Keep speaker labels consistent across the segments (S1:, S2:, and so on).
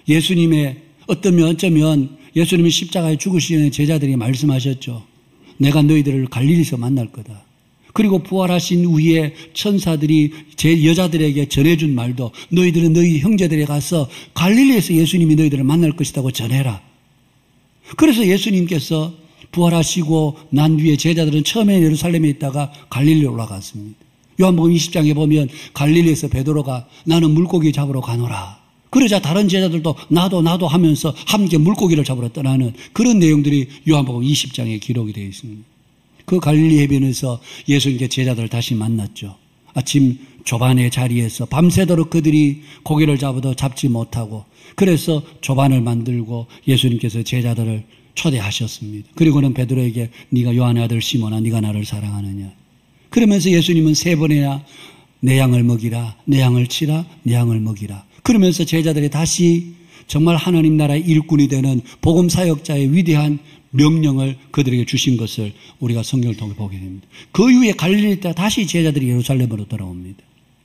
S1: 예수님의 어쩌면 예수님이 십자가에 죽으시기 전에 제자들이 말씀하셨죠. 내가 너희들을 갈릴리에서 만날 거다. 그리고 부활하신 후에 천사들이 제 여자들에게 전해준 말도 너희들은 너희 형제들에 가서 갈릴리에서 예수님이 너희들을 만날 것이라고 전해라. 그래서 예수님께서 부활하시고 난 뒤에 제자들은 처음에 예루살렘에 있다가 갈릴리로 올라갔습니다. 요한복음 20장에 보면 갈릴리에서 베드로가 나는 물고기 잡으러 가노라. 그러자 다른 제자들도 나도 하면서 함께 물고기를 잡으러 떠나는 그런 내용들이 요한복음 20장에 기록이 되어 있습니다. 그 갈릴리 해변에서 예수님께 제자들을 다시 만났죠. 아침 조반의 자리에서 밤새도록 그들이 고기를 잡아도 잡지 못하고 그래서 조반을 만들고 예수님께서 제자들을 초대하셨습니다. 그리고는 베드로에게 네가 요한의 아들 시몬아 네가 나를 사랑하느냐. 그러면서 예수님은 3번이나 내 양을 먹이라, 내 양을 치라, 내 양을 먹이라. 그러면서 제자들이 다시 정말 하나님 나라의 일꾼이 되는 복음 사역자의 위대한 명령을 그들에게 주신 것을 우리가 성경을 통해 보게 됩니다. 그 이후에 갈릴리 때 다시 제자들이 예루살렘으로 돌아옵니다.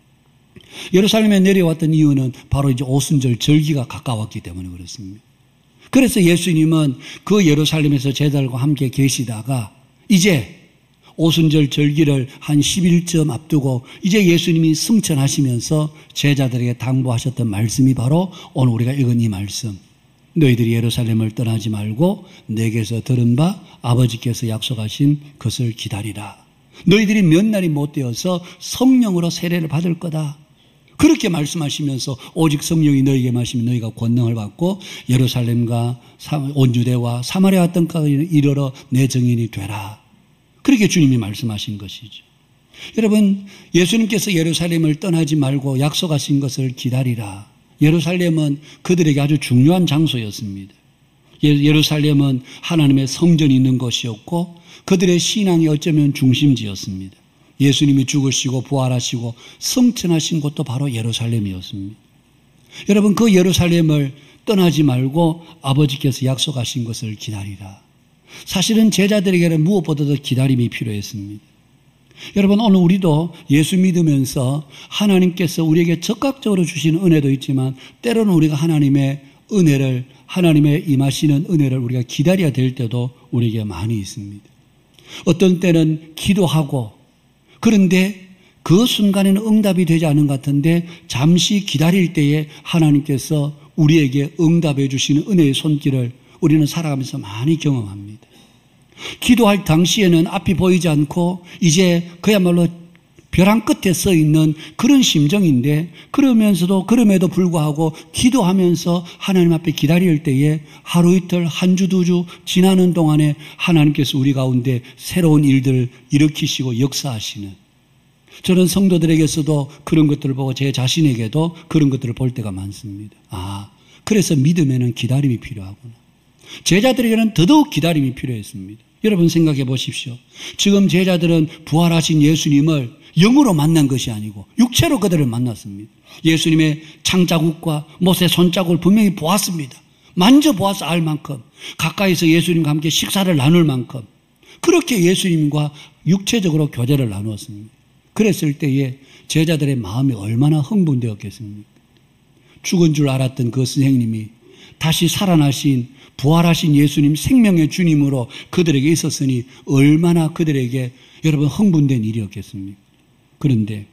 S1: 예루살렘에 내려왔던 이유는 바로 이제 오순절 절기가 가까웠기 때문에 그렇습니다. 그래서 예수님은 그 예루살렘에서 제자들과 함께 계시다가 이제 오순절 절기를 한 10일쯤 앞두고 이제 예수님이 승천하시면서 제자들에게 당부하셨던 말씀이 바로 오늘 우리가 읽은 이 말씀. 너희들이 예루살렘을 떠나지 말고 내게서 들은 바 아버지께서 약속하신 것을 기다리라. 너희들이 몇 날이 못 되어서 성령으로 세례를 받을 거다. 그렇게 말씀하시면서 오직 성령이 너희에게 마시면 너희가 권능을 받고 예루살렘과 온 유대와 사마리아 땅까지 이르러 내 증인이 되라. 그렇게 주님이 말씀하신 것이죠. 여러분, 예수님께서 예루살렘을 떠나지 말고 약속하신 것을 기다리라. 예루살렘은 그들에게 아주 중요한 장소였습니다. 예루살렘은 하나님의 성전이 있는 곳이었고 그들의 신앙이 어쩌면 중심지였습니다. 예수님이 죽으시고 부활하시고 승천하신 곳도 바로 예루살렘이었습니다. 여러분, 그 예루살렘을 떠나지 말고 아버지께서 약속하신 것을 기다리라. 사실은 제자들에게는 무엇보다도 기다림이 필요했습니다. 여러분, 오늘 우리도 예수 믿으면서 하나님께서 우리에게 적극적으로 주시는 은혜도 있지만 때로는 우리가 하나님의 은혜를, 하나님의 임하시는 은혜를 우리가 기다려야 될 때도 우리에게 많이 있습니다. 어떤 때는 기도하고 그런데 그 순간에는 응답이 되지 않은 것 같은데 잠시 기다릴 때에 하나님께서 우리에게 응답해 주시는 은혜의 손길을 우리는 살아가면서 많이 경험합니다. 기도할 당시에는 앞이 보이지 않고 이제 그야말로 벼랑 끝에 서 있는 그런 심정인데 그럼에도 불구하고 기도하면서 하나님 앞에 기다릴 때에 하루 이틀 한 주 두 주 지나는 동안에 하나님께서 우리 가운데 새로운 일들을 일으키시고 역사하시는, 저는 성도들에게서도 그런 것들을 보고 제 자신에게도 그런 것들을 볼 때가 많습니다. 그래서 믿음에는 기다림이 필요하구나. 제자들에게는 더더욱 기다림이 필요했습니다. 여러분 생각해 보십시오. 지금 제자들은 부활하신 예수님을 영으로 만난 것이 아니고 육체로 그들을 만났습니다. 예수님의 창자국과 못의 손자국을 분명히 보았습니다. 만져보아서 알 만큼, 가까이서 예수님과 함께 식사를 나눌 만큼 그렇게 예수님과 육체적으로 교제를 나누었습니다. 그랬을 때에 제자들의 마음이 얼마나 흥분되었겠습니까? 죽은 줄 알았던 그 선생님이 다시 살아나신 부활하신 예수님, 생명의 주님으로 그들에게 있었으니 얼마나 그들에게 여러분 흥분된 일이었겠습니까? 그런데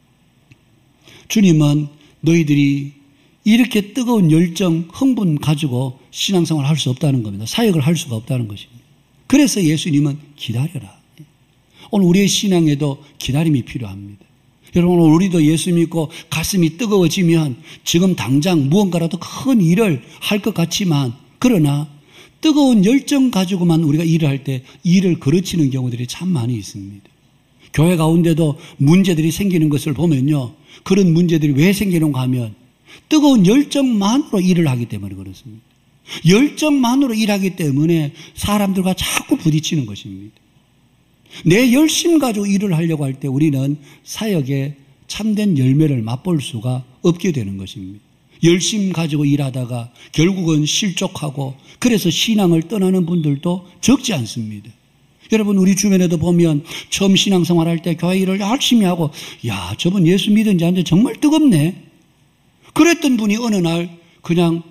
S1: 주님은 너희들이 이렇게 뜨거운 열정, 흥분 가지고 신앙생활을 할 수 없다는 겁니다. 사역을 할 수가 없다는 것입니다. 그래서 예수님은 기다려라. 오늘 우리의 신앙에도 기다림이 필요합니다. 여러분, 오늘 우리도 예수 믿고 가슴이 뜨거워지면 지금 당장 무언가라도 큰 일을 할 것 같지만, 그러나 뜨거운 열정 가지고만 우리가 일을 할 때 일을 거르치는 경우들이 참 많이 있습니다. 교회 가운데도 문제들이 생기는 것을 보면요, 그런 문제들이 왜 생기는가 하면 뜨거운 열정만으로 일을 하기 때문에 그렇습니다. 열정만으로 일하기 때문에 사람들과 자꾸 부딪히는 것입니다. 내 열심 가지고 일을 하려고 할 때 우리는 사역의 참된 열매를 맛볼 수가 없게 되는 것입니다. 열심 가지고 일하다가 결국은 실족하고 그래서 신앙을 떠나는 분들도 적지 않습니다. 여러분, 우리 주변에도 보면 처음 신앙생활 할 때 교회 일을 열심히 하고, 야, 저분 예수 믿은 지 완전 정말 뜨겁네. 그랬던 분이 어느 날 그냥